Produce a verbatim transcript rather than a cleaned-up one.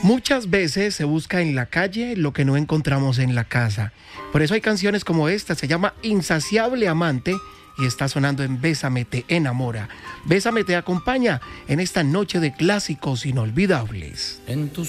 Muchas veces se busca en la calle lo que no encontramos en la casa. Por eso hay canciones como esta, se llama Insaciable Amante y está sonando en Bésame te enamora. Bésame te acompaña en esta noche de clásicos inolvidables. En tus